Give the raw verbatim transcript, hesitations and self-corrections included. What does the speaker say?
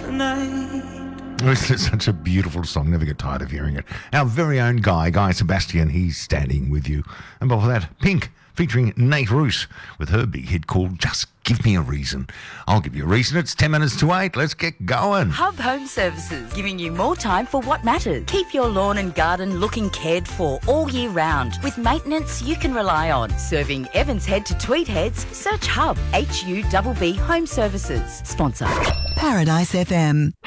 tonight. It's such a beautiful song. Never get tired of hearing it. Our very own Guy, Guy Sebastian, he's standing with you. And before that, Pink, featuring Nate Roos, with her big hit called Just Give Me a Reason. I'll give you a reason. It's ten minutes to eight. Let's get going. Hub Home Services, giving you more time for what matters. Keep your lawn and garden looking cared for all year round with maintenance you can rely on. Serving Evans Head to Tweed Heads, search Hub, H U B B Home Services. Sponsor. Paradise F M.